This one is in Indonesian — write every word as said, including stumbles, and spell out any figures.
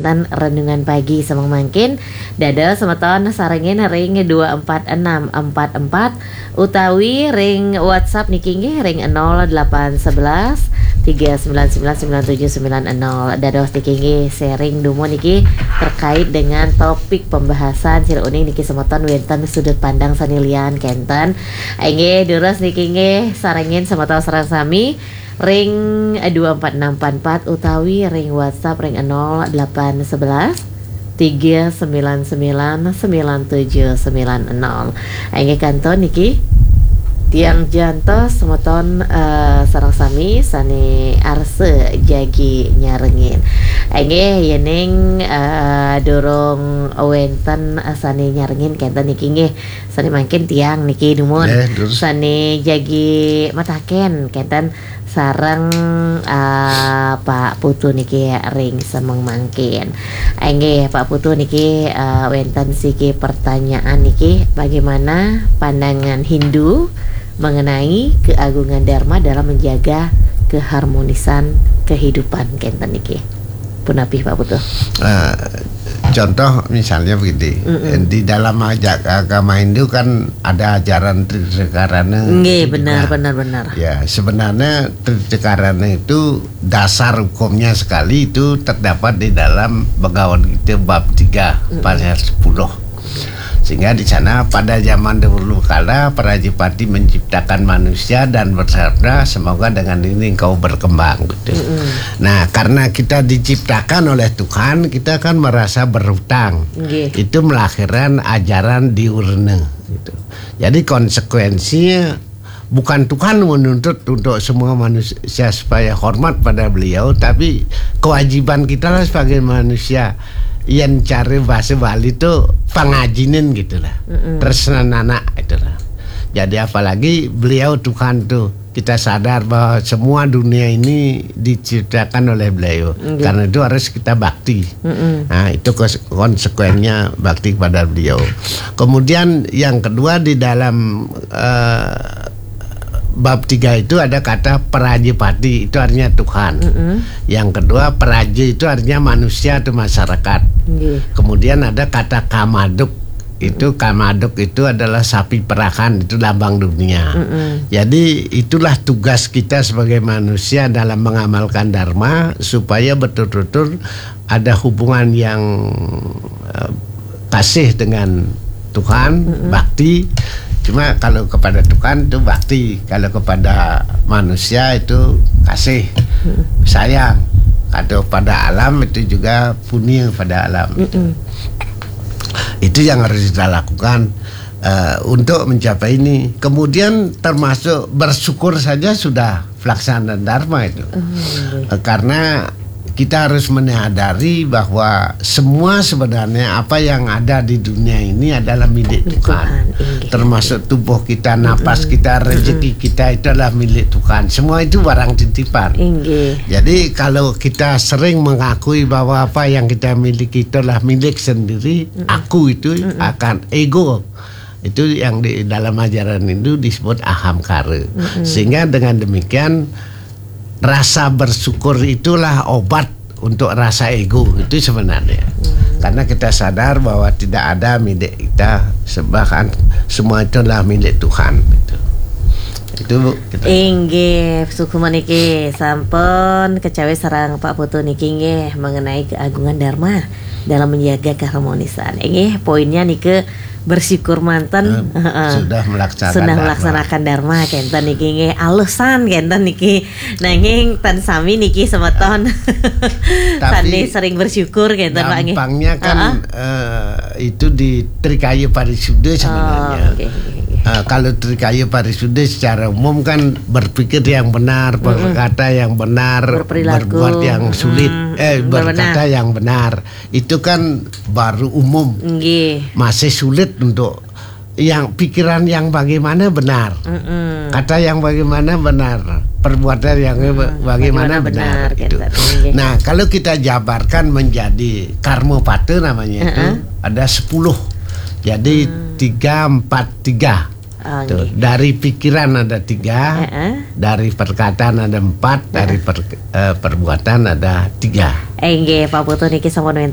kenten renungan pagi semang mangkin dada semeton sarengin ring dua empat enam empat empat utawi ring WhatsApp niki nggih ring nol delapan satu satu tiga sembilan sembilan sembilan tujuh sembilan nol dados niki nggih sharing dumo niki terkait dengan topik pembahasan sila uning niki semeton wenten sudut pandang sanilian kenten nggih durus niki nggih sarengin semeton sareng sami ring dua empat enam empat empat utawi ring WhatsApp ring nol delapan satu satu tiga sembilan sembilan sembilan tujuh sembilan nol nggih kanton niki tiang jantos semeton uh, sareng sami sani arse jagi nyarengin nggih yening uh, dorong wenten uh, sani nyarengin kenten niki nggih sani mangkin tiang niki dumun yeah, sani jagi mataken kenten sareng uh, Pak Putu niki ring semeng mangkin nggih Pak Putu niki uh, wenten siki pertanyaan niki bagaimana pandangan Hindu mengenai keagungan Dharma dalam menjaga keharmonisan kehidupan kenten niki. Punapih Pak Putu. Uh, contoh misalnya begini, mm-mm. di dalam agama Hindu kan ada ajaran Tridekarana. Nggih, benar benar benar. Ya, sebenarnya Tridekarana itu dasar hukumnya sekali itu terdapat di dalam Bhagavad Gita bab tiga pasal sepuluh. Sehingga di sana pada zaman dahulu kala Prajapati menciptakan manusia dan bersabda semoga dengan ini engkau berkembang gitu. Mm-hmm. Nah karena kita diciptakan oleh Tuhan kita kan merasa berhutang. Okay. Itu melahirkan ajaran diurne gitu. Jadi konsekuensinya bukan Tuhan menuntut untuk semua manusia supaya hormat pada beliau, tapi kewajiban kita lah sebagai manusia yang cari bahasa Bali itu pangajinin gitulah, mm-hmm. tresnan anak itulah. Jadi apalagi beliau Tuhan tuh kita sadar bahwa semua dunia ini diciptakan oleh beliau, mm-hmm. karena itu harus kita bakti. Mm-hmm. Nah itu konsekuensinya bakti kepada beliau. Kemudian yang kedua di dalam uh, bab tiga itu ada kata Prajapati, itu artinya Tuhan. Mm-hmm. Yang kedua Praja itu artinya manusia atau masyarakat. Mm-hmm. Kemudian ada kata Kamaduk, itu mm-hmm. Kamaduk itu adalah sapi perahan, itu lambang dunia. Mm-hmm. Jadi itulah tugas kita sebagai manusia dalam mengamalkan Dharma supaya betul-betul ada hubungan yang uh, kasih dengan Tuhan, mm-hmm. bakti. Cuma kalau kepada Tuhan itu bakti, kalau kepada manusia itu kasih, mm. sayang. Kalau pada alam itu juga punya pada alam. Mm-mm. Itu yang harus kita lakukan uh, untuk mencapai ini. Kemudian termasuk bersyukur saja sudah pelaksanaan Dharma itu. Mm. Uh, karena kita harus menyadari bahwa semua sebenarnya apa yang ada di dunia ini adalah milik Tuhan. Tuhan. Termasuk tubuh kita, napas kita, rezeki kita itu adalah milik Tuhan. Semua itu barang titipan. Inge. Jadi kalau kita sering mengakui bahwa apa yang kita miliki itu adalah milik sendiri, mm-mm. aku itu mm-mm. akan ego. Itu yang di dalam ajaran Hindu disebut ahamkara. Mm-mm. Sehingga dengan demikian rasa bersyukur itulah obat untuk rasa ego itu sebenarnya. Hmm. Karena kita sadar bahwa tidak ada milik kita, bahkan semua itu adalah milik Tuhan. Itu, itu kita. Inggih, suku maniki sampun kecawe sarang Pak Putu niki nggih mengenai keagungan Dharma dalam menjaga keharmonisan. Inggih poinnya niki bersyukur mantan uh, uh, sudah melaksanakan sudah melaksanakan Dharma, Dharma kenten niki nggih alusan kenten niki nanging tan sami niki semeton tadi sering bersyukur kenten Pak nggih. Gampangnya kan uh-huh. uh, itu di Trikaya Parisuddha sebenarnya. Oh, okay, okay. Uh, kalau Trikaya Parisuddha secara umum kan berpikir yang benar, berkata mm-hmm. yang benar, berbuat yang sulit, mm, eh berkata benar. yang benar. Itu kan baru umum. Nggih. Masih sulit untuk yang pikiran yang bagaimana benar, mm-mm. kata yang bagaimana benar, perbuatan yang mm, bagaimana, bagaimana benar, benar itu. Nah kalau kita jabarkan menjadi karma pata namanya, uh-uh. itu ada sepuluh, jadi mm. tiga empat tiga. Oh, tuh, dari pikiran ada tiga, uh-uh. dari perkataan ada empat, uh-uh. dari per, uh, perbuatan ada tiga. Eh, nggih, Pak Putu niki sampun